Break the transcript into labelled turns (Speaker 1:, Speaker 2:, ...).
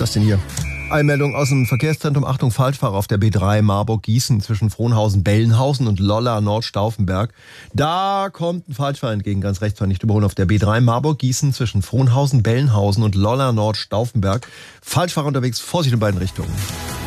Speaker 1: das denn hier? Einmeldung aus dem Verkehrszentrum. Achtung, Falschfahrer auf der B3 Marburg-Gießen zwischen Frohnhausen-Bellenhausen und Lollar-Nordstauffenberg. Da kommt ein Falschfahrer entgegen, ganz rechts, nicht überholen, auf der B3 Marburg-Gießen zwischen Frohnhausen-Bellenhausen und Lollar-Nordstauffenberg. Falschfahrer unterwegs, Vorsicht in beiden Richtungen.